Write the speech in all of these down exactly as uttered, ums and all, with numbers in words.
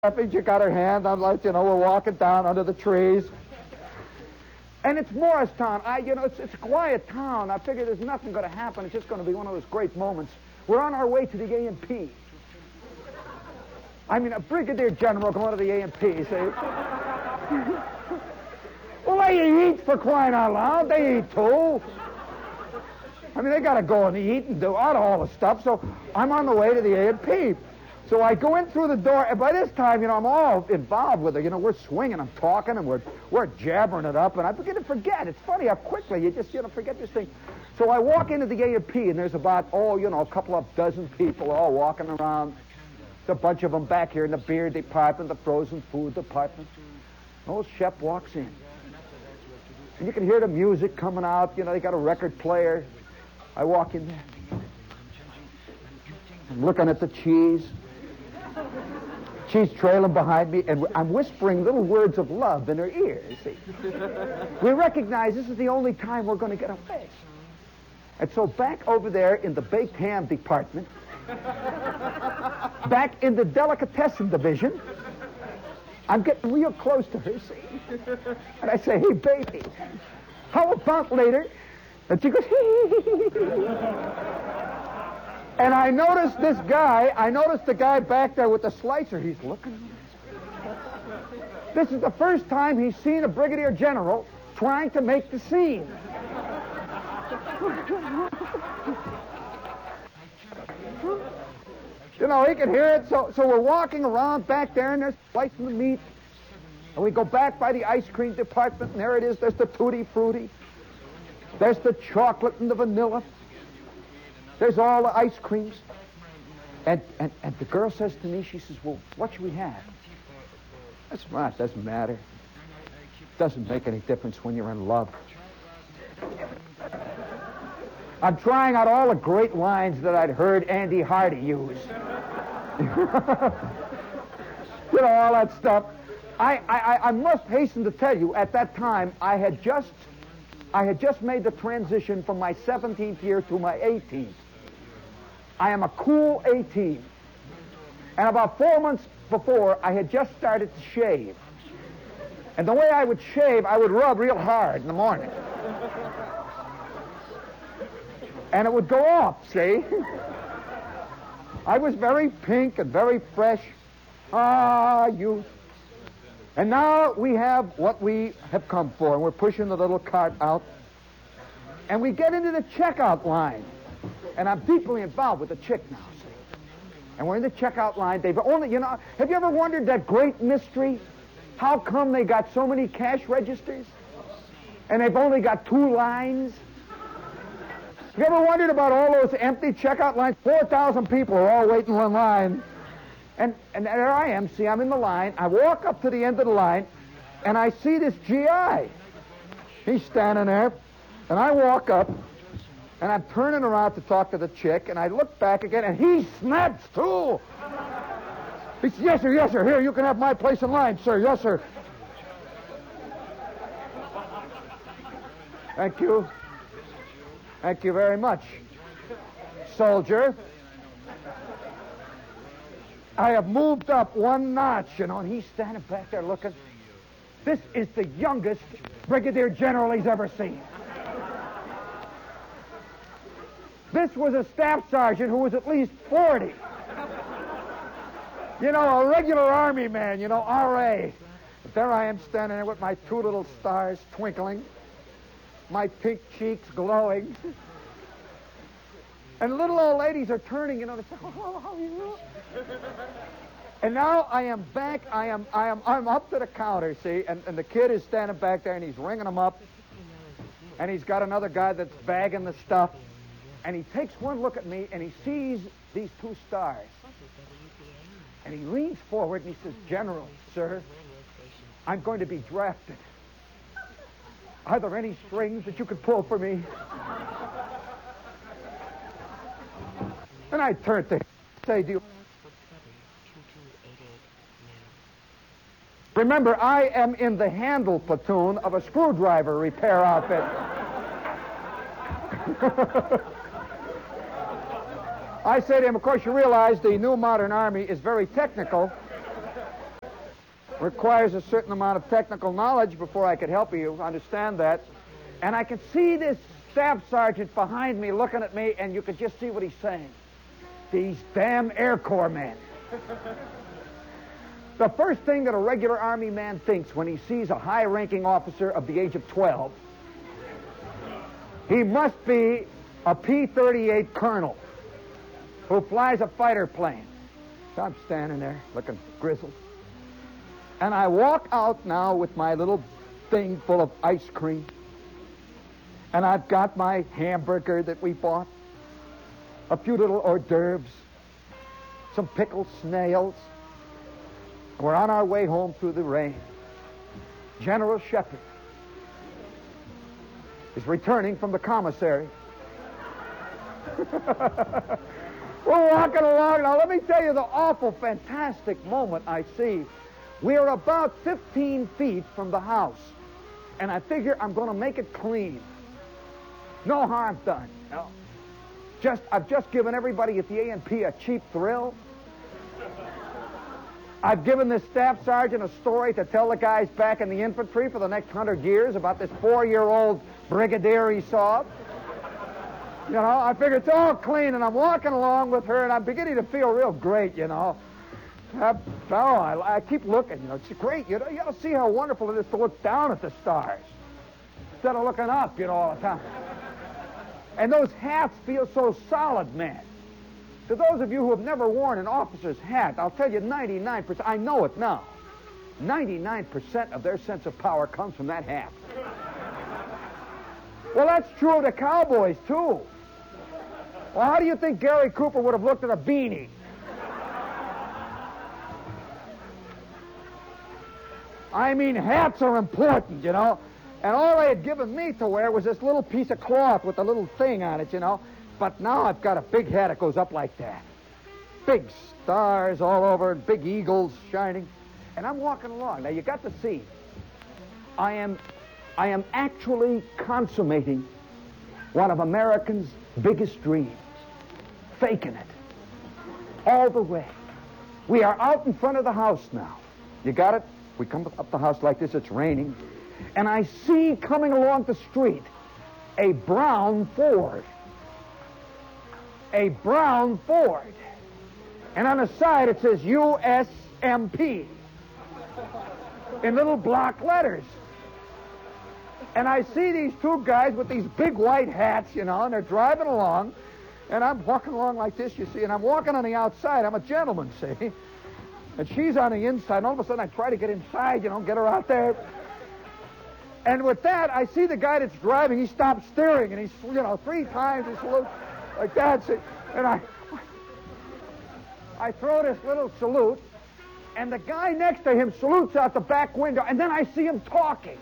She got her hand. I'm like, you know, we're walking down under the trees. And it's Morristown. I, you know, it's, it's a quiet town. I figure there's nothing going to happen. It's just going to be one of those great moments. We're on our way to the A and P. I mean, a brigadier general going to the A and P, see? Well, they eat, for crying out loud. They eat, too. I mean, they got to go and eat and do out all the stuff. So I'm on the way to the A and P. So I go in through the door, and by this time, you know, I'm all involved with it. You know, we're swinging, I'm talking, and we're we're jabbering it up, and I begin to forget. It's funny how quickly you just, you know, forget this thing. So I walk into the A and P, and there's about, oh, you know, a couple of dozen people all walking around. There's a bunch of them back here in the beer department, the frozen food department. An old chef walks in. And you can hear the music coming out. You know, they got a record player. I walk in there. I'm looking at the cheese. She's trailing behind me, and I'm whispering little words of love in her ear, you see. We recognize this is the only time we're going to get away. And so back over there in the baked ham department, back in the delicatessen division, I'm getting real close to her, see. And I say, hey, baby, how about later? And she goes, hee. And I noticed this guy, I noticed the guy back there with the slicer. He's looking. This is the first time he's seen a brigadier general trying to make the scene. You know, he can hear it. So, so we're walking around back there, and there's slicing the meat. And we go back by the ice cream department, and there it is. There's the Tutti Frutti. There's the chocolate and the vanilla. There's all the ice creams. And, and, and the girl says to me, she says, well, what should we have? That's right, doesn't matter. Doesn't make any difference when you're in love. I'm trying out all the great lines that I'd heard Andy Hardy use. You know, all that stuff. I, I, I must hasten to tell you, at that time, I had just, I had just made the transition from my seventeenth year to my eighteenth. I am a cool eighteen. And about four months before, I had just started to shave. And the way I would shave, I would rub real hard in the morning. And it would go off, see? I was very pink and very fresh. Ah, youth. And now we have what we have come for, and we're pushing the little cart out. And we get into the checkout line. And I'm deeply involved with the chick now, see? And we're in the checkout line. They've only, you know, have you ever wondered that great mystery? How come they got so many cash registers? And they've only got two lines? Have you ever wondered about all those empty checkout lines? four thousand people are all waiting in line. And, and there I am, see, I'm in the line. I walk up to the end of the line, and I see this G I. He's standing there, and I walk up, and I'm turning around to talk to the chick, and I look back again, and he snaps, too. He says, yes, sir, yes, sir. Here, you can have my place in line, sir. Yes, sir. Thank you. Thank you very much. Soldier. I have moved up one notch, you know, and he's standing back there looking. This is the youngest brigadier general he's ever seen. This was a staff sergeant who was at least forty. You know, a regular army man, you know, R A. But there I am standing there with my two little stars twinkling, my pink cheeks glowing. And little old ladies are turning, you know, they say, oh, how are you? And now I am back, I am, I am, I'm up to the counter, see, and, and the kid is standing back there, and he's ringing them up, and he's got another guy that's bagging the stuff. And he takes one look at me, and he sees these two stars. And he leans forward, and he says, General, sir, I'm going to be drafted. Are there any strings that you could pull for me? And I turn to him and say, do you... Remember, I am in the handle platoon of a screwdriver repair outfit. I say to him, of course, you realize the new modern army is very technical. Requires a certain amount of technical knowledge before I could help you understand that. And I could see this staff sergeant behind me looking at me, and you could just see what he's saying. These damn Air Corps men. The first thing that a regular Army man thinks when he sees a high-ranking officer of the age of twelve, he must be a P thirty-eight colonel who flies a fighter plane. So I'm standing there looking grizzled. And I walk out now with my little thing full of ice cream. And I've got my hamburger that we bought, a few little hors d'oeuvres, some pickled snails. We're on our way home through the rain. General Shepard is returning from the commissary. We're walking along. Now, let me tell you the awful, fantastic moment I see. We're about fifteen feet from the house, and I figure I'm going to make it clean. No harm done. No. Just, I've just given everybody at the A and P a cheap thrill. I've given this staff sergeant a story to tell the guys back in the infantry for the next hundred years about this four-year-old brigadier he saw. You know, I figure it's all clean, and I'm walking along with her, and I'm beginning to feel real great, you know. I, oh, I, I keep looking, you know. It's great, you know. You ought to see how wonderful it is to look down at the stars instead of looking up, you know, all the time. And those hats feel so solid, man. To those of you who have never worn an officer's hat, I'll tell you ninety-nine percent, I know it now, ninety-nine percent of their sense of power comes from that hat. Well, that's true of the cowboys, too. Well, how do you think Gary Cooper would have looked at a beanie? I mean, hats are important, you know. And all they had given me to wear was this little piece of cloth with a little thing on it, you know. But now I've got a big hat that goes up like that. Big stars all over, big eagles shining. And I'm walking along. Now, you got to see. I am, I am actually consummating one of Americans' biggest dreams. Faking it. All the way. We are out in front of the house now. You got it? We come up the house like this. It's raining. And I see coming along the street a brown Ford. A brown Ford. And on the side it says U S M P in little block letters. And I see these two guys with these big white hats, you know, and they're driving along. And I'm walking along like this, you see, and I'm walking on the outside. I'm a gentleman, see. And she's on the inside, and all of a sudden I try to get inside, you know, get her out there. And with that, I see the guy that's driving, he stops steering, and he's, you know, three times he salutes like that. See, and I, I throw this little salute, and the guy next to him salutes out the back window, and then I see him talking.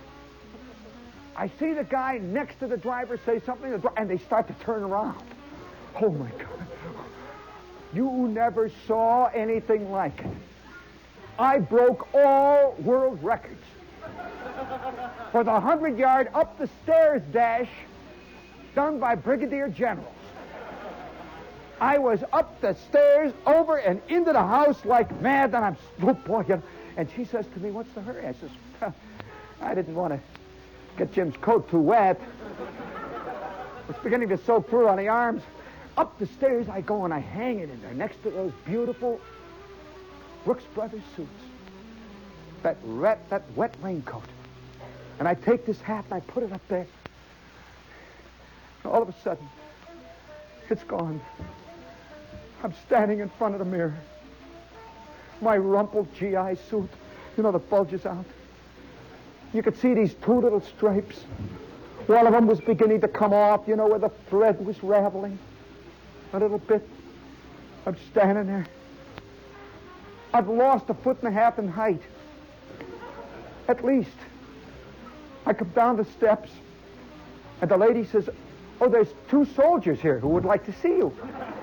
I see the guy next to the driver say something, and they start to turn around. Oh, my God. You never saw anything like it. I broke all world records for the hundred-yard up-the-stairs dash done by brigadier generals. I was up the stairs, over and into the house like mad, and I'm, oh, boy, you know, and she says to me, what's the hurry? I says, I didn't want to get Jim's coat too wet. It's beginning to soak through on the arms. Up the stairs I go, and I hang it in there next to those beautiful Brooks Brothers suits. That, red, that wet raincoat. And I take this hat, and I put it up there. And all of a sudden, it's gone. I'm standing in front of the mirror. My rumpled G I suit, you know, that bulges out. You could see these two little stripes. One of them was beginning to come off, you know, where the thread was raveling. A little bit. I'm standing there. I've lost a foot and a half in height. At least. I come down the steps, and the lady says, oh, there's two soldiers here who would like to see you.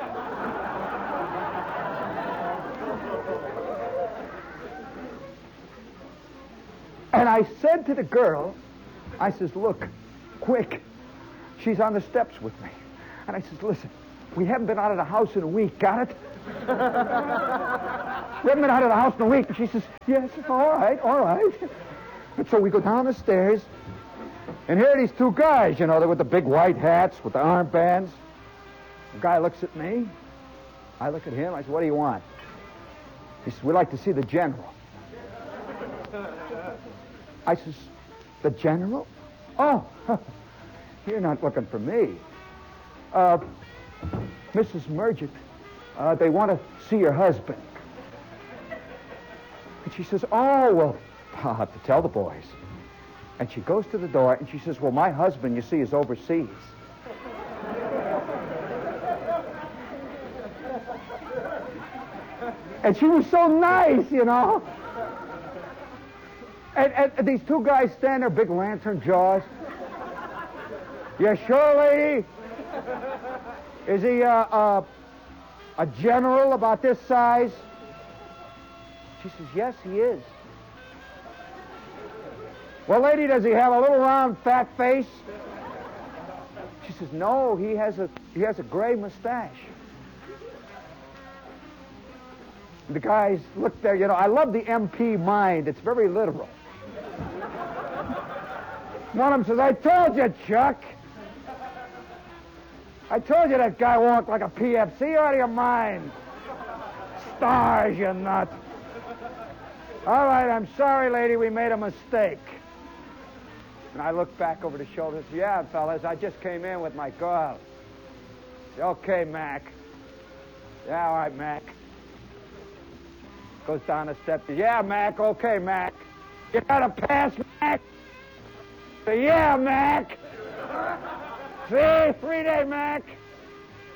And I said to the girl, I says, look, quick. She's on the steps with me. And I says, listen, we haven't been out of the house in a week, got it? We haven't been out of the house in a week. And she says, yes, all right, all right. And so we go down the stairs, and here are these two guys, you know, they're with the big white hats, with the armbands. The guy looks at me. I look at him. I said, what do you want? He says, we'd like to see the general. I says, the general? Oh, you're not looking for me. Uh, Missus Murgett, uh, they want to see your husband. And she says, oh, well, I'll have to tell the boys. And she goes to the door, and she says, well, my husband, you see, is overseas. And she was so nice, you know. And, and, and these two guys stand there, big lantern jaws. You sure, lady? Is he uh, uh, a general about this size? She says, yes, he is. Well, lady, does he have a little round fat face? She says, no, he has a he has a gray mustache. The guys look there, you know, I love the M P mind. It's very literal. One of them says, I told you, Chuck. I told you that guy walked like a P F C. You're out of your mind. Stars, you nut. All right, I'm sorry, lady, we made a mistake. And I look back over the shoulder and say, yeah, fellas, I just came in with my girl. Say, okay, Mac. Yeah, all right, Mac. Goes down a step. Yeah, Mac, okay, Mac. You got a pass, Mac? Say, yeah, Mac. See, three-day Mac.